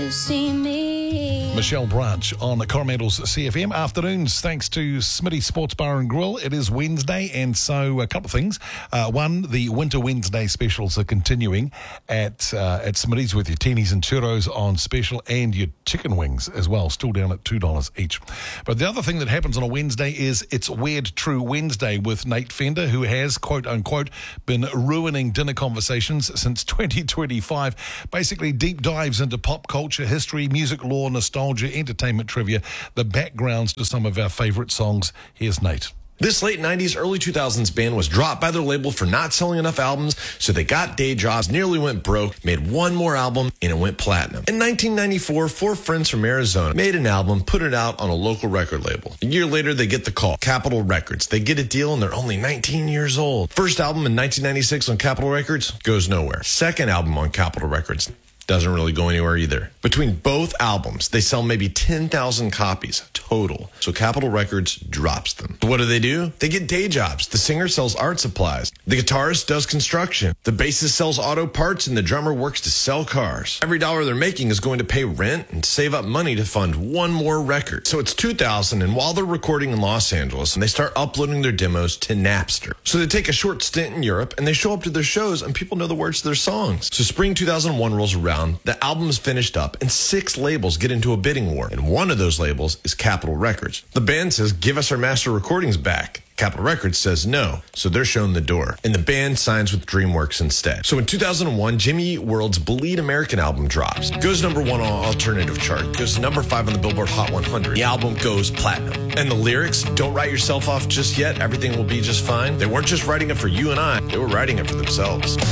to see me. Michelle Branch on Coromandel's CFM. Afternoons, thanks to Smitty Sports Bar and Grill. It is Wednesday, and so a couple of things. One, the Winter Wednesday specials are continuing at Smitty's with your teenies and churros on special, and your chicken wings as well, still down at $2 each. But the other thing that happens on a Wednesday is it's Weird True Wednesday with Nate Fender, who has, quote unquote, been ruining dinner conversations since 2025. Basically, deep dives into pop culture, history, music lore, nostalgia, entertainment trivia, the backgrounds to some of our favorite songs. Here's Nate. This late 90s, early 2000s band was dropped by their label for not selling enough albums, so they got day jobs, nearly went broke, made one more album, and it went platinum. In 1994, four friends from Arizona made an album, put it out on a local record label. A year later, they get the call, Capitol Records. They get a deal, and they're only 19 years old. First album in 1996 on Capitol Records goes nowhere. Second album on Capitol Records doesn't really go anywhere either. Between both albums, they sell maybe 10,000 copies total. So Capitol Records drops them. What do? They get day jobs. The singer sells art supplies. The guitarist does construction. The bassist sells auto parts, and the drummer works to sell cars. Every dollar they're making is going to pay rent and save up money to fund one more record. So it's 2000, and while they're recording in Los Angeles, and they start uploading their demos to Napster. So they take a short stint in Europe, and they show up to their shows, and people know the words to their songs. So spring 2001 rolls around. The album is finished up, and 6 labels get into a bidding war, and one of those labels is Capitol Records. The band says, "Give us our master recordings back." Capitol Records says no, so they're shown the door, and the band signs with DreamWorks instead. So in 2001, Jimmy Eat World's Bleed American album drops. Goes number 1 on alternative chart, goes number 5 on the Billboard Hot 100. The album goes platinum. And the lyrics, "Don't write yourself off just yet, everything will be just fine," they weren't just writing it for you and I, they were writing it for themselves.